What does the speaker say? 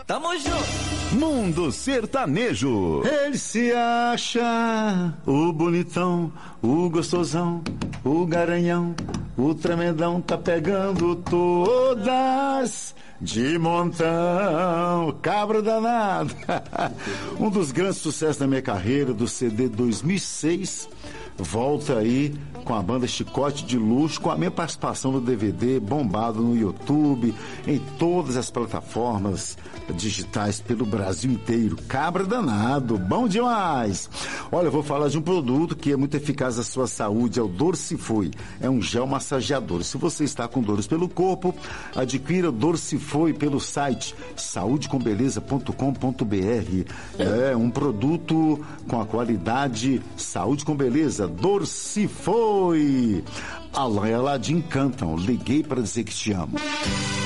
Tamo junto. Mundo Sertanejo. Ele se acha o bonitão, o gostosão, o garanhão, o tremendão, tá pegando todas de montão. Cabra danado. Um dos grandes sucessos da minha carreira, do CD 2006. Volta aí com a banda Chicote de Luxo, com a minha participação no DVD, bombado no YouTube, em todas as plataformas digitais pelo Brasil inteiro. Cabra danado, bom demais! Olha, eu vou falar de um produto que é muito eficaz à sua saúde, é o Dorcifoi. É um gel massageador. Se você está com dores pelo corpo, adquira o Dorcifoi pelo site saudecombeleza.com.br. É um produto com a qualidade Saúde com Beleza, Dorcifoi. Alain e Aladim cantam Liguei para Dizer Que Te Amo.